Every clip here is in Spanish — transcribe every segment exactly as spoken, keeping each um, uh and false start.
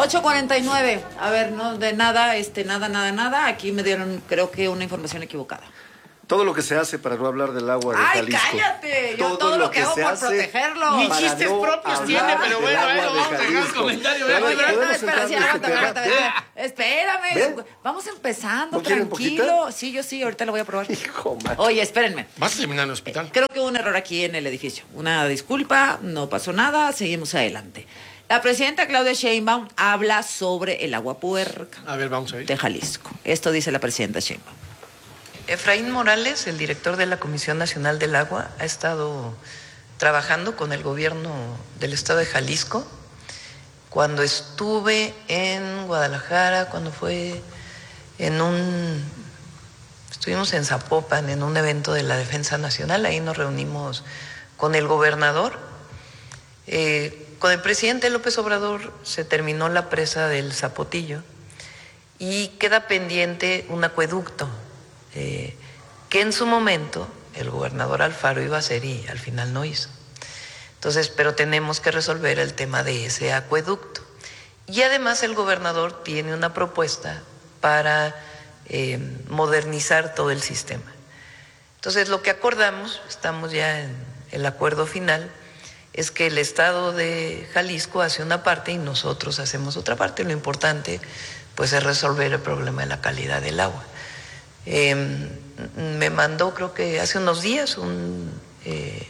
ocho cuarenta y nueve. A ver, no de nada, este, nada, nada, nada. Aquí me dieron, creo que una información equivocada. Todo lo que se hace para no hablar del agua de ¡Ay, Jalisco. cállate! Yo todo, todo lo, lo que, que hago por protegerlo. Ni chistes no propios tiene, pero bueno, eh, vamos a dejar el comentario. Oye, ¿verdad? no, espera, sí, aguanta, aguanta, aguanta. Espérame. ¿Ven? Vamos empezando, ¿no tranquilo. Sí, yo sí, ahorita lo voy a probar. Hijo, macho. Oye, espérenme. ¿Vas a terminar en el hospital? Eh, creo que hubo un error aquí en el edificio. Una disculpa, no pasó nada, seguimos adelante. La presidenta Claudia Sheinbaum habla sobre el agua puerca. A ver, vamos a ver. De Jalisco. Esto dice la presidenta Sheinbaum. Efraín Morales, el director de la Comisión Nacional del Agua, ha estado trabajando con el gobierno del estado de Jalisco. Cuando estuve en Guadalajara, cuando fue en un... Estuvimos en Zapopan, en un evento de la Defensa Nacional, ahí nos reunimos con el gobernador. Eh, con el presidente López Obrador se terminó la presa del Zapotillo y queda pendiente un acueducto. Eh, que en su momento el gobernador Alfaro iba a hacer y al final no hizo. Entonces, pero tenemos que resolver el tema de ese acueducto. Y además el gobernador tiene una propuesta para eh, modernizar todo el sistema. Entonces, lo que acordamos, estamos ya en el acuerdo final, es que el estado de Jalisco hace una parte y nosotros hacemos otra parte. Lo importante, pues, es resolver el problema de la calidad del agua. Eh, me mandó, creo que hace unos días, un, eh,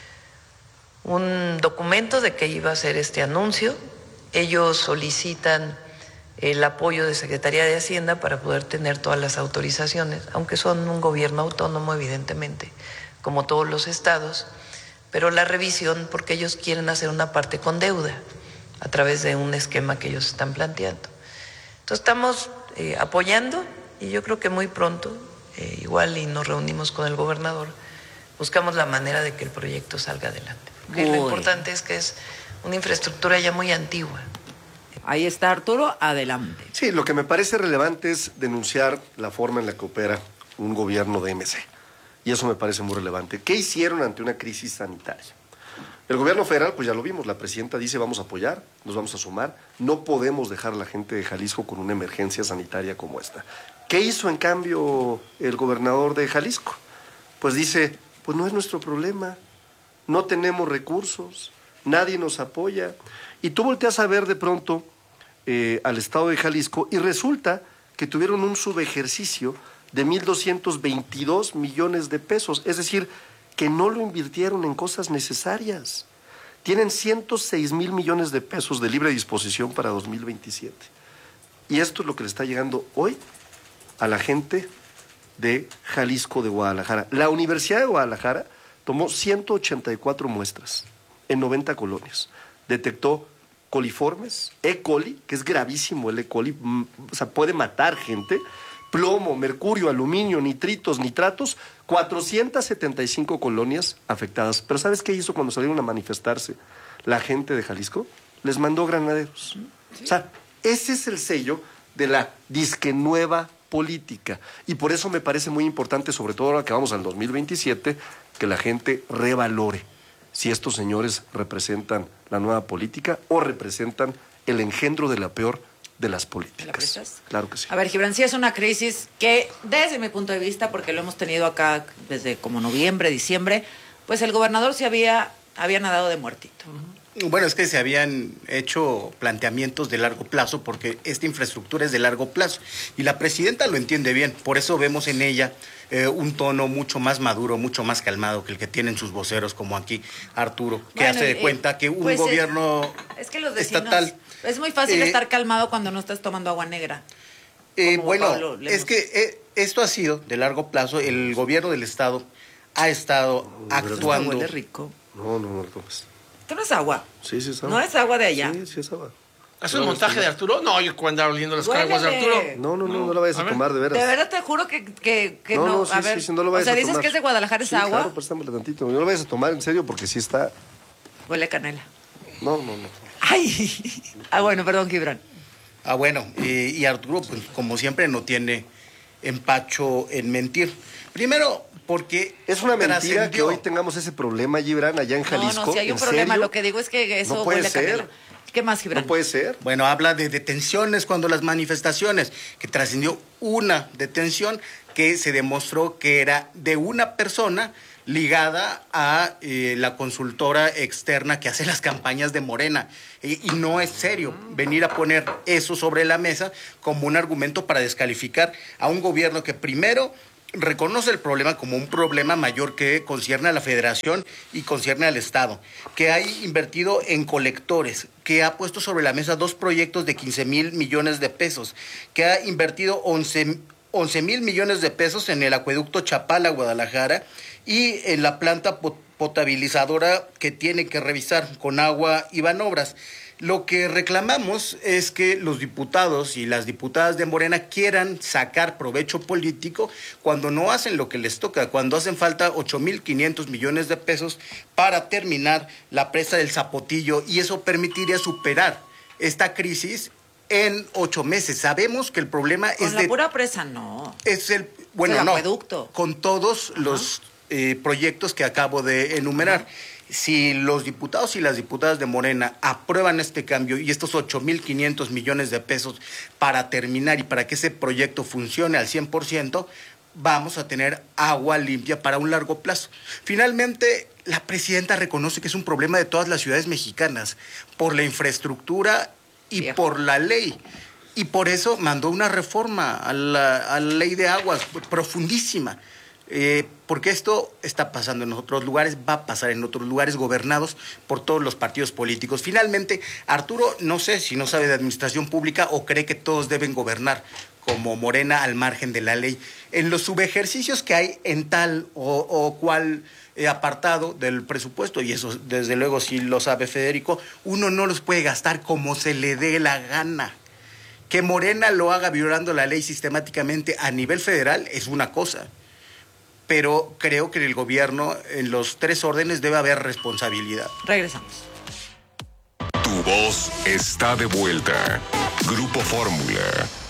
un documento de que iba a hacer este anuncio. Ellos solicitan el apoyo de Secretaría de Hacienda para poder tener todas las autorizaciones, aunque son un gobierno autónomo, evidentemente, como todos los estados, pero la revisión, porque ellos quieren hacer una parte con deuda, a través de un esquema que ellos están planteando. Entonces estamos eh, apoyando. Y yo creo que muy pronto, eh, igual y nos reunimos con el gobernador, buscamos la manera de que el proyecto salga adelante. Porque lo importante es que es una infraestructura ya muy antigua. Ahí está Arturo, adelante. Sí, lo que me parece relevante es denunciar la forma en la que opera un gobierno de M C. Y eso me parece muy relevante. ¿Qué hicieron ante una crisis sanitaria? El gobierno federal, pues ya lo vimos, la presidenta dice vamos a apoyar, nos vamos a sumar. No podemos dejar a la gente de Jalisco con una emergencia sanitaria como esta. ¿Qué hizo en cambio el gobernador de Jalisco? Pues dice, pues no es nuestro problema, no tenemos recursos, nadie nos apoya. Y tú volteas a ver de pronto eh, al estado de Jalisco y resulta que tuvieron un subejercicio de mil doscientos veintidós millones de pesos, es decir, que no lo invirtieron en cosas necesarias. Tienen ciento seis mil millones de pesos de libre disposición para dos mil veintisiete. Y esto es lo que le está llegando hoy a la gente de Jalisco, de Guadalajara. La Universidad de Guadalajara tomó ciento ochenta y cuatro muestras en noventa colonias. Detectó coliformes, E. coli, que es gravísimo el E. coli, o sea, puede matar gente, plomo, mercurio, aluminio, nitritos, nitratos, cuatrocientas setenta y cinco colonias afectadas. Pero ¿sabes qué hizo cuando salieron a manifestarse la gente de Jalisco? Les mandó granaderos. Sí. O sea, ese es el sello de la disque nueva política. Y por eso me parece muy importante, sobre todo ahora que vamos al dos mil veintisiete, que la gente revalore si estos señores representan la nueva política o representan el engendro de la peor de las políticas. Claro que sí. A ver, Gibran, sí es una crisis que, desde mi punto de vista, porque lo hemos tenido acá desde como noviembre, diciembre, pues el gobernador se había, había nadado de muertito. Uh-huh. Bueno, es que se habían hecho planteamientos de largo plazo porque esta infraestructura es de largo plazo y la presidenta lo entiende bien, por eso vemos en ella eh, un tono mucho más maduro, mucho más calmado que el que tienen sus voceros como aquí Arturo, que bueno, hace de eh, cuenta que un pues gobierno es, es que los vecinos, estatal... Es muy fácil eh, estar calmado cuando no estás tomando agua negra. Eh, bueno, es que eh, esto ha sido de largo plazo, el gobierno del estado ha estado no, actuando... Huele rico. No, no, no lo tomes. ¿Esto no es agua? Sí, sí es agua. ¿No es agua de allá? Sí, sí es agua. ¿Es un montaje de Arturo? No, yo cuando andaba oliendo las caguas de Arturo. No, no, no, no la vayas a, a tomar, de veras. De verdad te juro que, que, que no. no, No, sí, a ver, sí, sí, no lo vayas o sea, a dices tomar. que es de Guadalajara, ¿es sí, agua? Claro, préstamela tantito. No lo vayas a tomar en serio porque sí está... Huele a canela. No, no, no. Ay, ah, bueno, perdón, Gibran. Ah, bueno, y, y Arturo, pues como siempre, no tiene empacho en mentir. Primero, porque... Es una mentira que hoy tengamos ese problema, Gibran, allá en Jalisco. No, no, si hay un ¿En problema, serio? Lo que digo es que eso no puede huele a ser. canela. ¿Qué más, Gibran? No puede ser. Bueno, habla de detenciones cuando las manifestaciones, que trascendió una detención que se demostró que era de una persona ligada a eh, la consultora externa que hace las campañas de Morena. Y, y no es serio venir a poner eso sobre la mesa como un argumento para descalificar a un gobierno que primero reconoce el problema como un problema mayor que concierne a la federación y concierne al Estado, que ha invertido en colectores, que ha puesto sobre la mesa dos proyectos de quince mil millones de pesos, que ha invertido once mil millones de pesos en el acueducto Chapala-Guadalajara y en la planta potabilizadora que tiene que revisar con agua y Banobras. Lo que reclamamos es que los diputados y las diputadas de Morena quieran sacar provecho político cuando no hacen lo que les toca, cuando hacen falta ocho mil quinientos millones de pesos para terminar la presa del Zapotillo, y eso permitiría superar esta crisis en ocho meses. Sabemos que el problema Con es la de... pura presa, no. Es el... Bueno, Es el no. acueducto. Con todos Ajá. los eh, proyectos que acabo de enumerar. Ajá. Si los diputados y las diputadas de Morena aprueban este cambio y estos ocho mil quinientos millones de pesos para terminar y para que ese proyecto funcione al cien por ciento, vamos a tener agua limpia para un largo plazo. Finalmente, la presidenta reconoce que es un problema de todas las ciudades mexicanas por la infraestructura y Viejo. por la ley. Y por eso mandó una reforma a la, a la ley de aguas profundísima. Eh, porque esto está pasando en otros lugares, va a pasar en otros lugares gobernados por todos los partidos políticos. Finalmente, Arturo, no sé si no sabe de administración pública o cree que todos deben gobernar como Morena al margen de la ley. En los subejercicios que hay en tal o, o cual eh, apartado del presupuesto, y eso desde luego sí lo sabe Federico, uno no los puede gastar como se le dé la gana. Que Morena lo haga violando la ley sistemáticamente a nivel federal es una cosa. Pero creo que en el gobierno, en los tres órdenes, debe haber responsabilidad. Regresamos. Tu voz está de vuelta. Grupo Fórmula.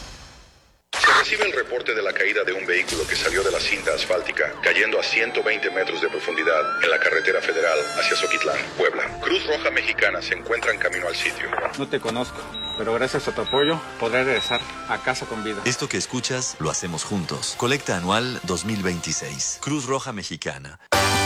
Se recibe el reporte de la caída de un vehículo que salió de la cinta asfáltica, cayendo a ciento veinte metros de profundidad en la carretera federal hacia Zoquitlán, Puebla. Cruz Roja Mexicana se encuentra en camino al sitio. No te conozco, pero gracias a tu apoyo podré regresar a casa con vida. Esto que escuchas lo hacemos juntos. Colecta anual dos mil veintiséis. Cruz Roja Mexicana.